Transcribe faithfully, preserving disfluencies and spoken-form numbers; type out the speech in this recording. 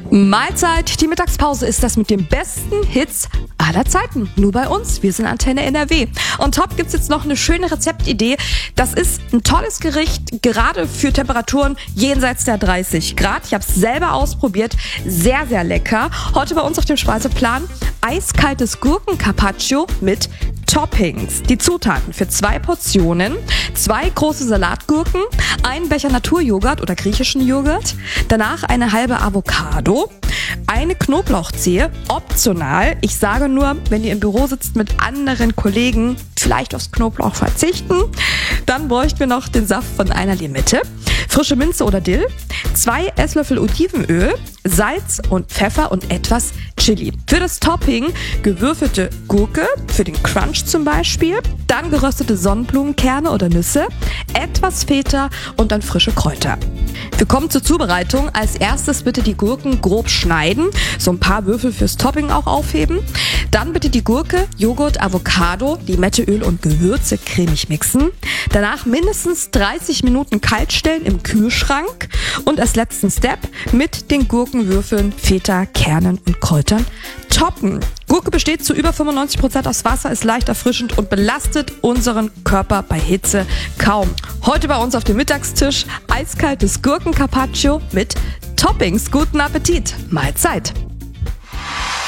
Mahlzeit, die Mittagspause ist das mit den besten Hits aller Zeiten. Nur bei uns, wir sind Antenne N R W. Und top gibt's jetzt noch eine schöne Rezeptidee. Das ist ein tolles Gericht, gerade für Temperaturen jenseits der dreißig Grad. Ich habe es selber ausprobiert, sehr, sehr lecker. Heute bei uns auf dem Speiseplan eiskaltes Gurken-Carpaccio mit Toppings. Die Zutaten für zwei Portionen: zwei große Salatgurken, ein Becher Naturjoghurt oder griechischen Joghurt, danach eine halbe Avocado, eine Knoblauchzehe, optional. Ich sage nur, wenn ihr im Büro sitzt mit anderen Kollegen, vielleicht aufs Knoblauch verzichten. Dann bräuchten wir noch den Saft von einer Limette, frische Minze oder Dill, zwei Esslöffel Olivenöl, Salz und Pfeffer und etwas Chili. Für das Topping gewürfelte Gurke, für den Crunch zum Beispiel, dann geröstete Sonnenblumenkerne oder Nüsse, etwas Feta und dann frische Kräuter. Wir kommen zur Zubereitung. Als erstes bitte die Gurken grob schneiden, so ein paar Würfel fürs Topping auch aufheben. Dann bitte die Gurke, Joghurt, Avocado, Limetteöl und Gewürze cremig mixen. Danach mindestens dreißig Minuten kalt stellen im Kühlschrank und als letzten Step mit den Gurkenwürfeln, Feta, Kernen und Kräutern toppen. Gurke besteht zu über fünfundneunzig Prozent aus Wasser, ist leicht erfrischend und belastet unseren Körper bei Hitze kaum. Heute bei uns auf dem Mittagstisch eiskaltes Gurken-Carpaccio mit Toppings. Guten Appetit! Mahlzeit!